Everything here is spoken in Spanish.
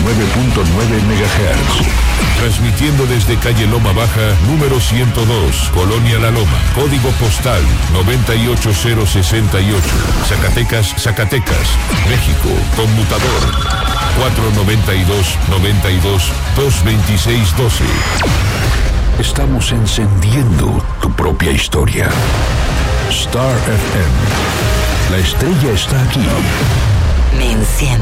MHz. Transmitiendo desde calle Loma Baja, número 102, Colonia La Loma, código postal 98068, Zacatecas, Zacatecas, México, conmutador 492-92-226-12. Estamos encendiendo tu propia historia. Star FM. La estrella está aquí. Me enciende.